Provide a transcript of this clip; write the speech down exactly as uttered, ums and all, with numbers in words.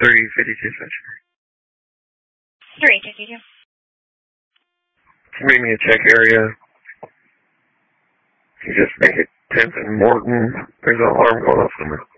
three fifty-two Century. three fifty-two. Meet me a check area. You just make it tenth and Morton. There's an alarm going off somewhere.